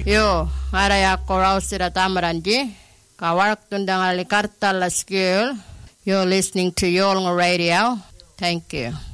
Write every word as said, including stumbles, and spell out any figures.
Yo, araya korausira tamaranji. Kawarak tundang ali kartala skill. You're listening to Yolnga Radio. Thank you.